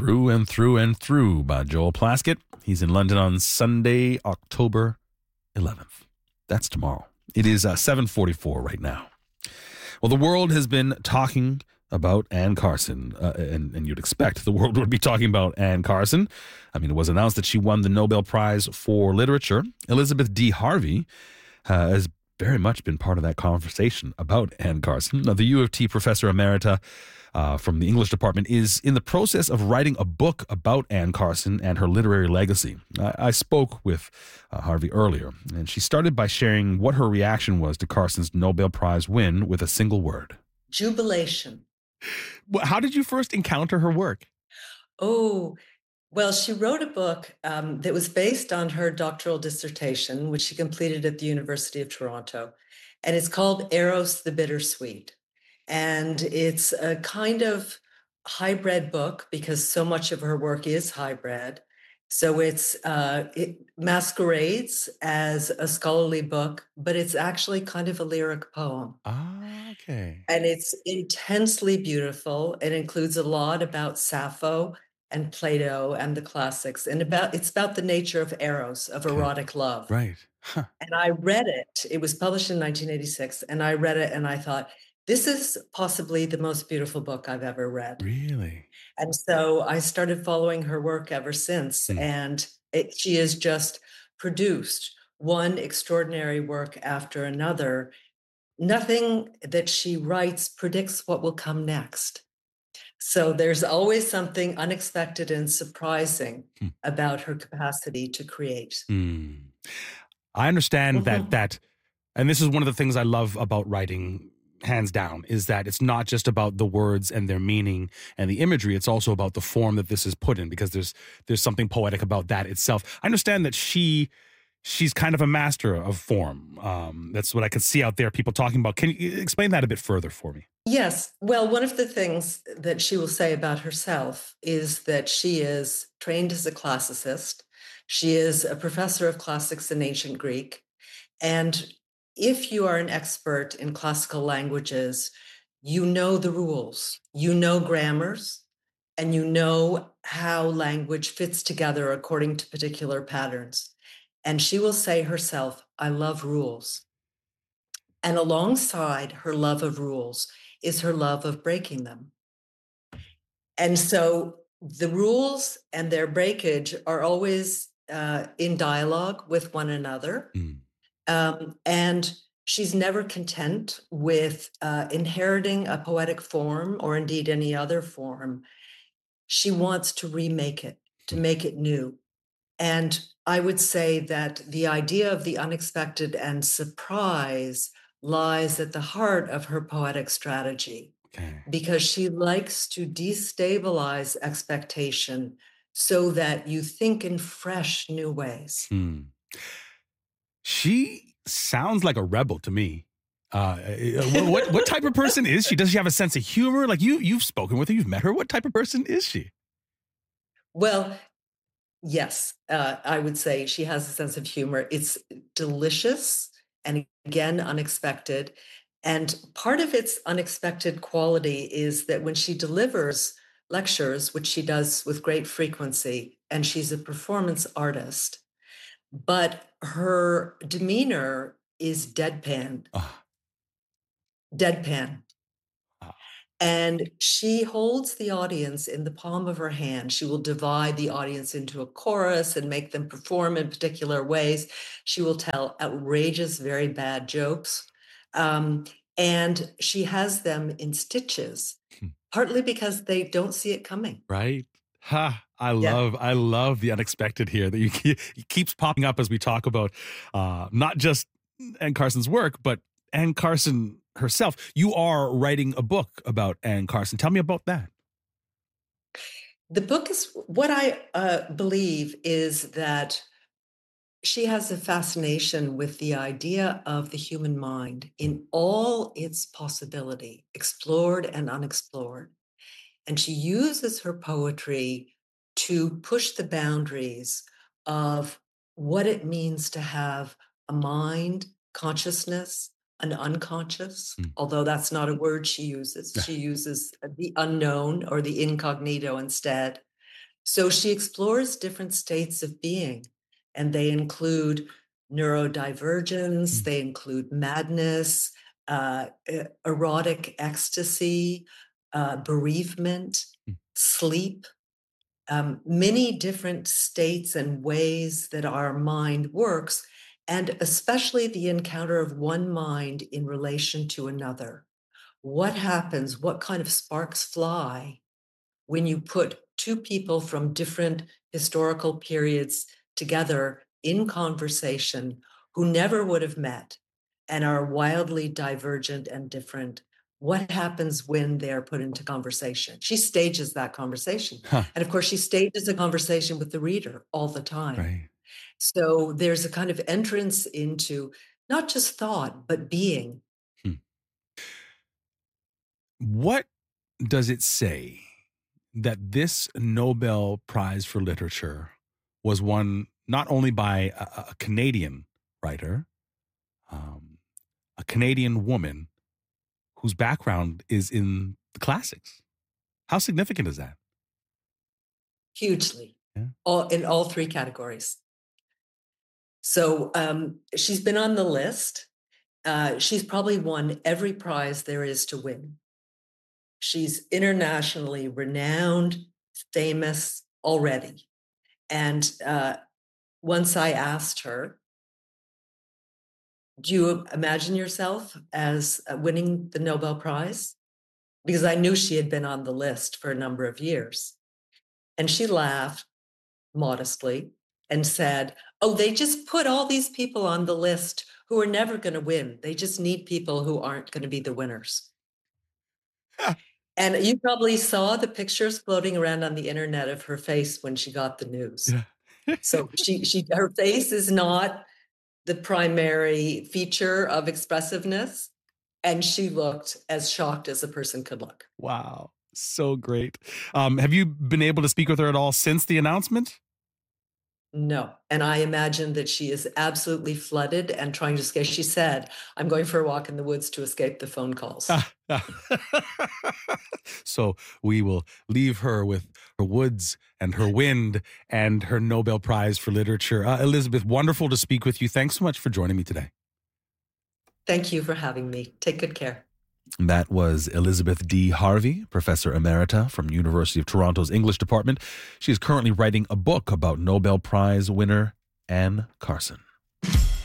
Through and Through and Through by Joel Plaskett. He's in London on Sunday, October 11th. That's tomorrow. It is 7:44 right now. Well, the world has been talking about Anne Carson, and you'd expect the world would be talking about Anne Carson. I mean, it was announced that she won the Nobel Prize for Literature. Elizabeth D. Harvey has very much been part of that conversation about Anne Carson. Now, the U of T professor emerita from the English department is in the process of writing a book about Anne Carson and her literary legacy. I spoke with Harvey earlier, and she started by sharing what her reaction was to Carson's Nobel Prize win with a single word. Jubilation. How did you first encounter her work? Oh, well, she wrote a book that was based on her doctoral dissertation, which she completed at the University of Toronto. And it's called Eros the Bittersweet. And it's a kind of hybrid book because so much of her work is hybrid. So it masquerades as a scholarly book, but it's actually kind of a lyric poem. Ah, okay. And it's intensely beautiful. It includes a lot about Sappho and Plato and the classics, and it's about the nature of eros, of erotic love. Right. Huh. And I read it. It was published in 1986, and I read it and I thought, this is possibly the most beautiful book I've ever read. Really? And so I started following her work ever since. And she has just produced one extraordinary work after another. Nothing that she writes predicts what will come next. So there's always something unexpected and surprising about her capacity to create. I understand that, and this is one of the things I love about writing, hands down, is that it's not just about the words and their meaning and the imagery. It's also about the form that this is put in, because there's something poetic about that itself. I understand that she's kind of a master of form. That's what I could see out there, people talking about. Can you explain that a bit further for me? Yes. Well, one of the things that she will say about herself is that she is trained as a classicist. She is a professor of classics and ancient Greek. And if you are an expert in classical languages, you know the rules, you know grammars, and you know how language fits together according to particular patterns. And she will say herself, I love rules. And alongside her love of rules is her love of breaking them. And so the rules and their breakage are always in dialogue with one another. And she's never content with inheriting a poetic form or indeed any other form. She wants to remake it, to make it new. And I would say that the idea of the unexpected and surprise lies at the heart of her poetic strategy, because she likes to destabilize expectation so that you think in fresh, new ways. She sounds like a rebel to me. What type of person is she? Does she have a sense of humor? Like you've spoken with her, you've met her. What type of person is she? Well, yes, I would say she has a sense of humor. It's delicious and, again, unexpected. And part of its unexpected quality is that when she delivers lectures, which she does with great frequency, and she's a performance artist, but her demeanor is deadpan. Deadpan. And she holds the audience in the palm of her hand. She will divide the audience into a chorus and make them perform in particular ways. She will tell outrageous, very bad jokes. And she has them in stitches, partly because they don't see it coming. Right. I love the unexpected here that it keeps popping up as we talk about not just Anne Carson's work, but Anne Carson herself. You are writing a book about Anne Carson. Tell me about that. The book is what I believe is that she has a fascination with the idea of the human mind in all its possibility, explored and unexplored. And she uses her poetry to push the boundaries of what it means to have a mind, consciousness, an unconscious, although that's not a word she uses. She uses the unknown or the incognito instead. So she explores different states of being, and they include neurodivergence, they include madness, erotic ecstasy, bereavement, sleep, many different states and ways that our mind works, and especially the encounter of one mind in relation to another. What happens? What kind of sparks fly when you put two people from different historical periods together in conversation who never would have met and are wildly divergent and different? What happens when they're put into conversation? She stages that conversation. Huh. And of course, she stages a conversation with the reader all the time. Right. So there's a kind of entrance into not just thought, but being. What does it say that this Nobel Prize for Literature was won not only by a Canadian writer, a Canadian woman whose background is in the classics? How significant is that? Hugely, Yeah. in all three categories. So she's been on the list. She's probably won every prize there is to win. She's internationally renowned, famous already. And once I asked her, do you imagine yourself as winning the Nobel Prize? Because I knew she had been on the list for a number of years. And she laughed modestly and said, oh, they just put all these people on the list who are never going to win. They just need people who aren't going to be the winners. And you probably saw the pictures floating around on the internet of her face when she got the news. Yeah. So her face is not the primary feature of expressiveness. And she looked as shocked as a person could look. Wow. So great. Have you been able to speak with her at all since the announcement? No. And I imagine that she is absolutely flooded and trying to escape. She said, I'm going for a walk in the woods to escape the phone calls. So we will leave her with her woods and her wind and her Nobel Prize for Literature. Elizabeth, wonderful to speak with you. Thanks so much for joining me today. Thank you for having me. Take good care. That was Elizabeth D. Harvey, Professor Emerita from University of Toronto's English Department. She is currently writing a book about Nobel Prize winner Anne Carson.